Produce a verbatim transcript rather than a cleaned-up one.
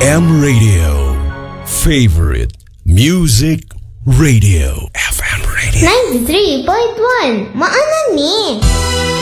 M Radio. Favorite Music Radio. F M Radio. ninety-three point one. Maanan ni.